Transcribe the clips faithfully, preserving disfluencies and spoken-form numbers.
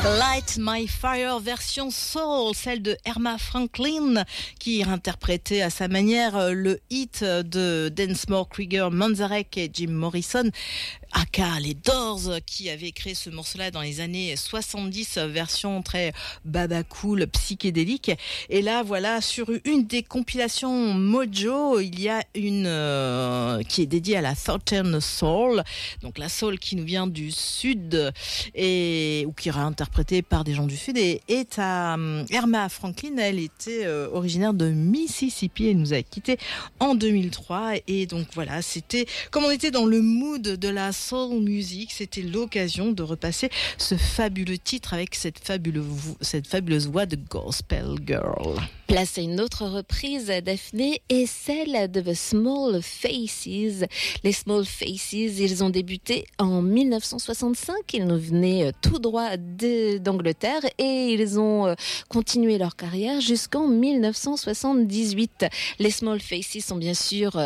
Light My Fire version soul, celle de Erma Franklin qui interprétait à sa manière le hit de Densmore, Krieger, Manzarek et Jim Morrison, aka les Doors, qui avaient créé ce morceau-là dans les années soixante-dix, version très baba cool, psychédélique. Et là, voilà, sur une des compilations Mojo, il y a une euh, qui est dédiée à la Southern Soul, donc la soul qui nous vient du sud et ou qui est interprétée par des gens du sud. Et, et à um, Erma Franklin, elle était euh, originaire de Mississippi. Elle nous a quittés en deux mille trois. Et donc voilà, c'était comme on était dans le mood de la soul music, c'était l'occasion de repasser ce fabuleux titre avec cette fabuleuse, cette fabuleuse voix de Gospel Girl. Place à une autre reprise, Daphné, et celle de The Small Faces. Les Small Faces, ils ont débuté en dix-neuf cent soixante-cinq. Ils nous venaient tout droit de, d'Angleterre et ils ont continué leur carrière jusqu'en dix-neuf cent soixante-dix-huit. Les Small Faces sont bien sûr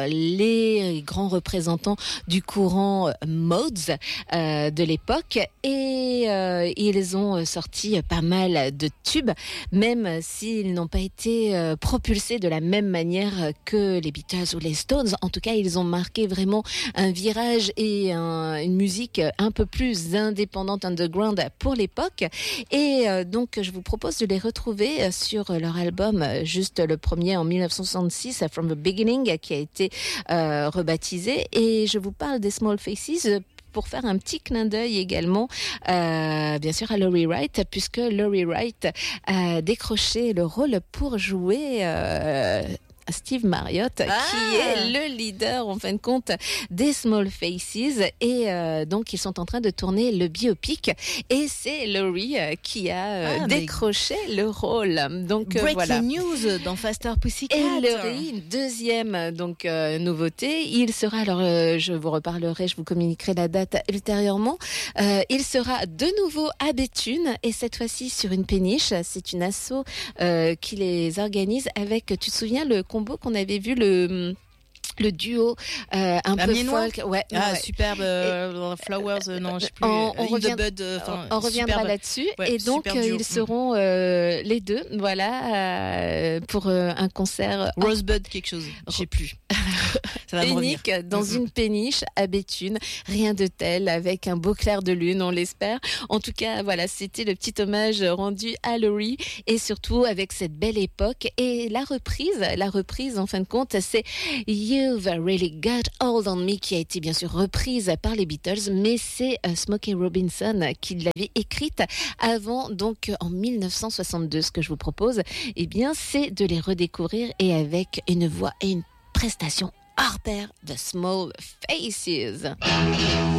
les grands représentants du courant Mods euh, de l'époque et euh, ils ont sorti pas mal de tubes, même s'ils n'ont pas été euh, propulsés de la même manière que les Beatles ou les Stones. En tout cas, ils ont marqué vraiment un virage et un, une musique un peu plus indépendante, underground pour l'époque. Et euh, donc, je vous propose de les retrouver sur leur album, juste le premier en dix-neuf cent soixante-six, From the Beginning, qui a été euh, rebaptisé. Et je vous parle des Small Faces pour faire un petit clin d'œil également, euh, bien sûr, à Laurie Wright, puisque Laurie Wright a décroché le rôle pour jouer euh, Steve Marriott, ah. qui est le leader, en fin de compte, des Small Faces. Et euh, donc, ils sont en train de tourner le biopic. Et c'est Laurie euh, qui a euh, ah, décroché le rôle. Donc, Breaking euh, voilà. news dans Faster Pussycat. Et Laurie, une deuxième donc, euh, nouveauté. Il sera, alors euh, je vous reparlerai, je vous communiquerai la date ultérieurement. Euh, il sera de nouveau à Béthune et cette fois-ci sur une péniche. C'est une asso euh, qui les organise avec, tu te souviens, le combo qu'on avait vu, le... le duo euh, un la peu Miennois. folk, ouais, ah, ouais. superbe euh, Flowers, euh, non, je sais plus. On, on, revient, Bud, euh, on reviendra superbe. là-dessus. Ouais, et donc euh, ils seront euh, les deux, voilà, euh, pour euh, un concert. Rosebud quelque chose, je sais plus. Ça va unique me dans mm-hmm. une péniche à Béthune, rien de tel, avec un beau clair de lune, on l'espère. En tout cas, voilà, c'était le petit hommage rendu à Laurie et surtout avec cette belle époque. Et la reprise, la reprise en fin de compte, c'est You've Really Got Hold on Me, qui a été bien sûr reprise par les Beatles, mais c'est uh, Smokey Robinson qui l'avait écrite avant, donc en dix-neuf cent soixante-deux. Ce que je vous propose, eh bien, c'est de les redécouvrir et avec une voix et une prestation hors pair, The Small Faces.